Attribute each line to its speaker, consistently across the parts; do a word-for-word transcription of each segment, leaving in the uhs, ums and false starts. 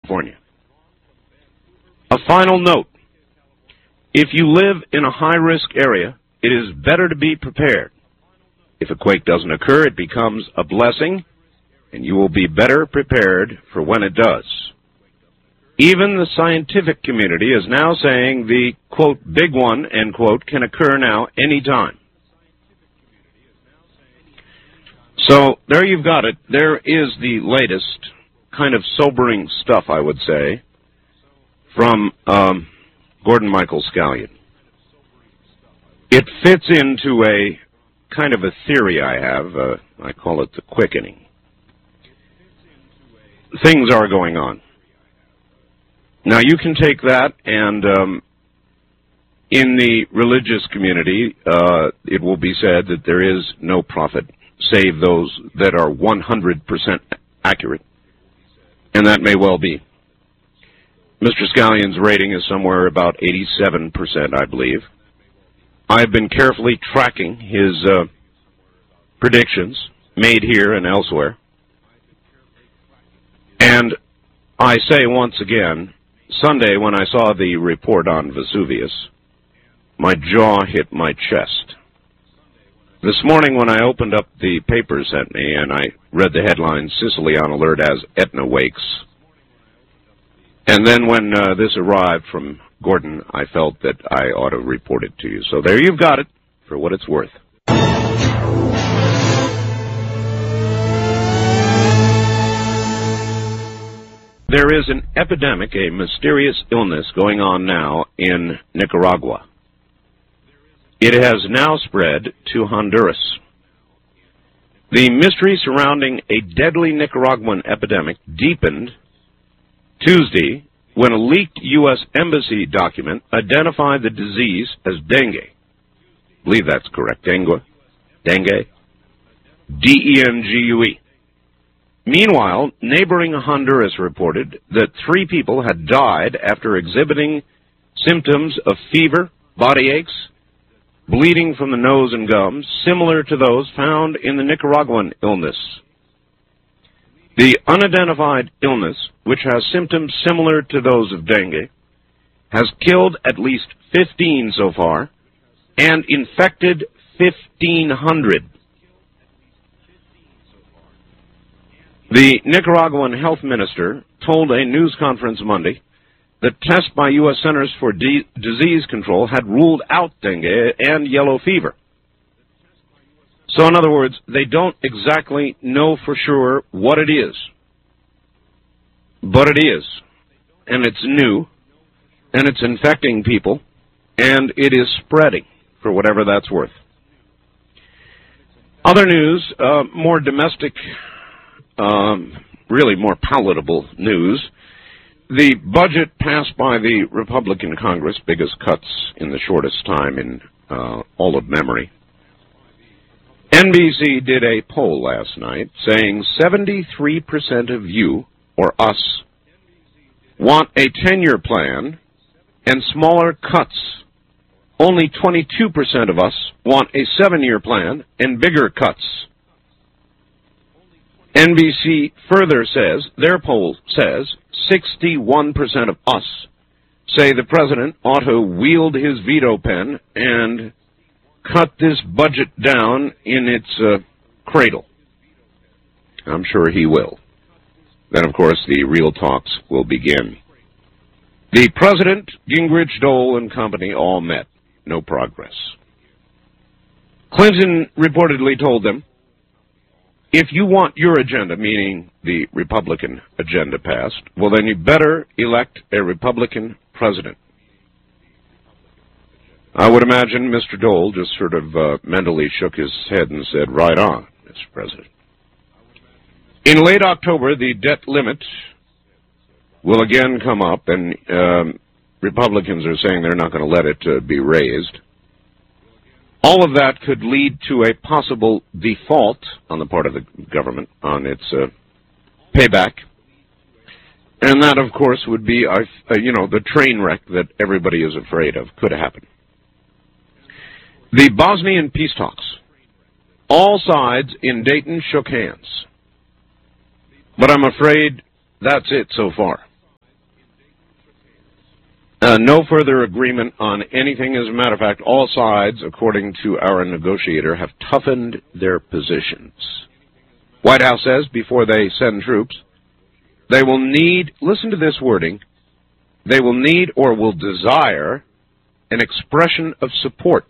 Speaker 1: California. A final note. If you live in a high-risk area, it is better to be prepared. If a quake doesn't occur, it becomes a blessing, and you will be better prepared for when it does. Even the scientific community is now saying the, quote, big one, end quote, can occur now anytime. So there you've got it. There is the latest kind of sobering stuff, I would say, from um, Gordon Michael Scallion. It fits into a kind of a theory I have. Uh, I call it the quickening. Things are going on. Now, you can take that, and um, in the religious community, uh, it will be said that there is no prophet save those that are one hundred percent accurate, and that may well be. Mister Scallion's rating is somewhere about eighty-seven percent, I believe. I've been carefully tracking his uh, predictions made here and elsewhere, and I say once again, Sunday, when I saw the report on Vesuvius, my jaw hit my chest. This morning, when I opened up the paper sent me and I read the headline, Sicily on alert as Etna wakes, and then when uh, this arrived from Gordon, I felt that I ought to report it to you. So there you've got it, for what it's worth. There is an epidemic, a mysterious illness going on now in Nicaragua. It has now spread to Honduras. The mystery surrounding a deadly Nicaraguan epidemic deepened Tuesday when a leaked U S Embassy document identified the disease as dengue. I believe that's correct. Dengue. Dengue. D E N G U E. Meanwhile, neighboring Honduras reported that three people had died after exhibiting symptoms of fever, body aches, bleeding from the nose and gums, similar to those found in the Nicaraguan illness. The unidentified illness, which has symptoms similar to those of dengue, has killed at least fifteen so far and infected fifteen hundred. The Nicaraguan health minister told a news conference Monday that tests by U S Centers for D- Disease Control had ruled out dengue and yellow fever. So in other words, they don't exactly know for sure what it is. But it is. And it's new. And it's infecting people. And it is spreading, for whatever that's worth. Other news, uh, more domestic Um, really more palatable news. The budget passed by the Republican Congress, biggest cuts in the shortest time in uh, all of memory. N B C did a poll last night saying seventy-three percent of you, or us, want a ten-year plan and smaller cuts. Only twenty-two percent of us want a seven-year plan and bigger cuts. N B C further says, their poll says, sixty-one percent of us say the president ought to wield his veto pen and cut this budget down in its uh, cradle. I'm sure he will. Then, of course, the real talks will begin. The president, Gingrich, Dole, and company all met. No progress. Clinton reportedly told them, if you want your agenda, meaning the Republican agenda, passed, well, then you better elect a Republican president. I would imagine Mister Dole just sort of uh, mentally shook his head and said, right on, Mister President. In late October, the debt limit will again come up, and um, Republicans are saying they're not going to let it uh, be raised. All of that could lead to a possible default on the part of the government on its uh, payback. And that, of course, would be, uh, you know, the train wreck that everybody is afraid of could happen. The Bosnian peace talks. All sides in Dayton shook hands. But I'm afraid that's it so far. Uh, no further agreement on anything. As a matter of fact, all sides, according to our negotiator, have toughened their positions. White House says before they send troops, they will need, listen to this wording, they will need or will desire an expression of support.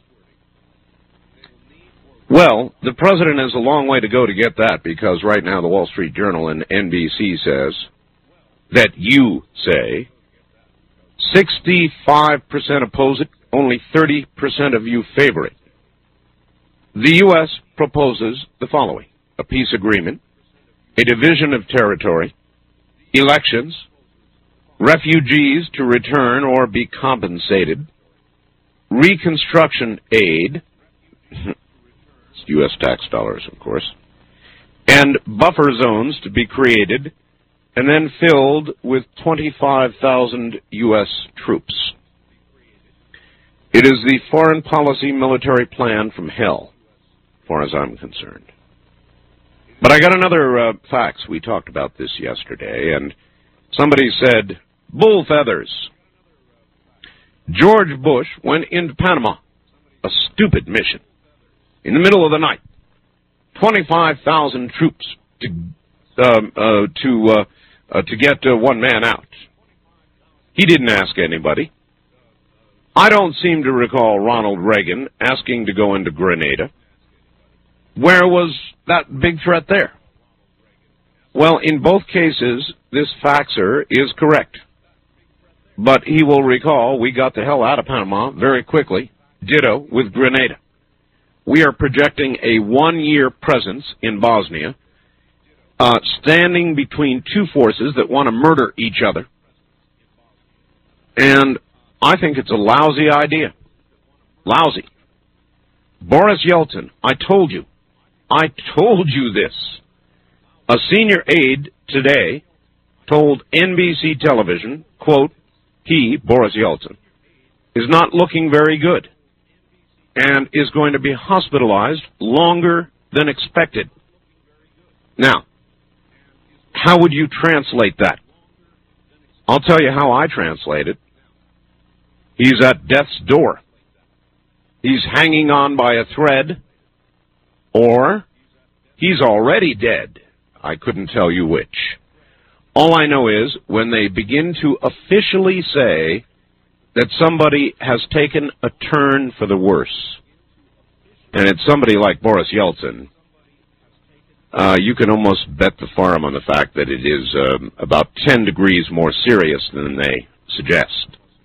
Speaker 1: Well, the president has a long way to go to get that, because right now the Wall Street Journal and N B C says that you say sixty-five percent oppose it, only thirty percent of you favor it. The U S proposes the following: a peace agreement, a division of territory, elections, refugees to return or be compensated, reconstruction aid, it's U S tax dollars, of course, and buffer zones to be created and then filled with twenty-five thousand U S troops. It is the foreign policy military plan from hell, as far as I'm concerned. But I got another uh, fax. We talked about this yesterday, and somebody said, bull feathers. George Bush went into Panama, a stupid mission, in the middle of the night. twenty-five thousand troops to uh, uh, to uh, uh, to get uh, one man out. He didn't ask anybody. I don't seem to recall Ronald Reagan asking to go into Grenada. Where was that big threat there? Well, in both cases, this faxer is correct. But he will recall we got the hell out of Panama very quickly. Ditto with Grenada. We are projecting a one-year presence in Bosnia, uh, standing between two forces that want to murder each other. And I think it's a lousy idea. Lousy. Boris Yeltsin, I told you. I told you this. A senior aide today told N B C television, quote, he, Boris Yeltsin, is not looking very good and is going to be hospitalized longer than expected. Now, how would you translate that? I'll tell you how I translate it. He's at death's door. He's hanging on by a thread, or he's already dead. I couldn't tell you which. All I know is when they begin to officially say that somebody has taken a turn for the worse, and it's somebody like Boris Yeltsin, uh, you can almost bet the farm on the fact that it is um, about ten degrees more serious than they suggest.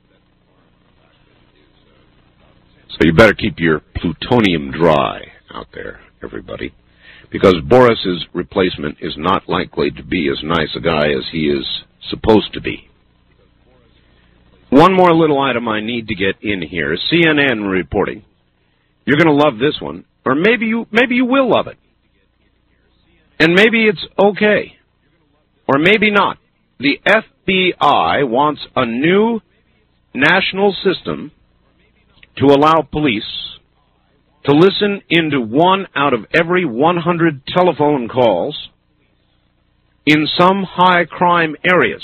Speaker 1: So you better keep your plutonium dry out there, everybody, because Boris's replacement is not likely to be as nice a guy as he is supposed to be. One more little item I need to get in here. C N N reporting. You're going to love this one, or maybe you maybe you will love it. And maybe it's okay, or maybe not. The F B I wants a new national system to allow police to listen into one out of every one hundred telephone calls in some high crime areas.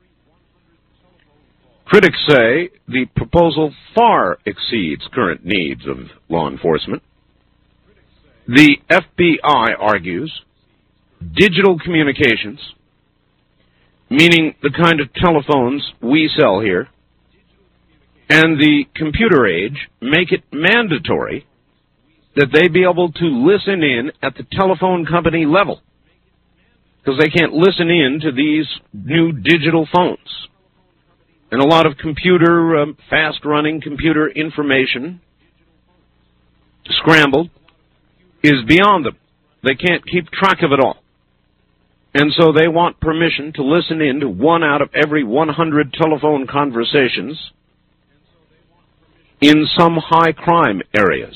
Speaker 1: Critics say the proposal far exceeds current needs of law enforcement. The F B I argues digital communications, meaning the kind of telephones we sell here, and the computer age make it mandatory that they be able to listen in at the telephone company level, because they can't listen in to these new digital phones. And a lot of computer, um, fast-running computer information, scrambled, is beyond them. They can't keep track of it all. And so they want permission to listen in to one out of every one hundred telephone conversations in some high crime areas.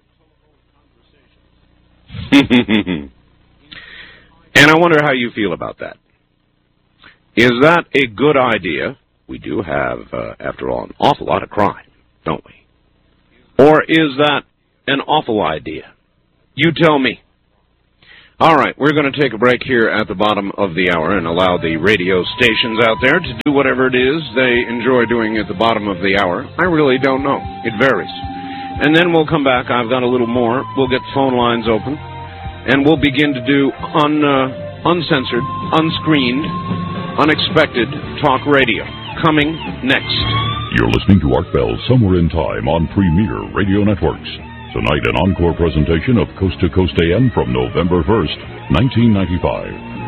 Speaker 1: And I wonder how you feel about that. Is that a good idea? We do have, uh, after all, an awful lot of crime, don't we? Or is that an awful idea? You tell me. All right, we're going to take a break here at the bottom of the hour and allow the radio stations out there to do whatever it is they enjoy doing at the bottom of the hour. I really don't know. It varies. And then we'll come back. I've got a little more. We'll get the phone lines open, and we'll begin to do un, uh, uncensored, unscreened, unexpected talk radio. Coming next.
Speaker 2: You're listening to Art Bell Somewhere in Time on Premier Radio Networks. Tonight, an encore presentation of Coast to Coast A M from November first, nineteen ninety-five.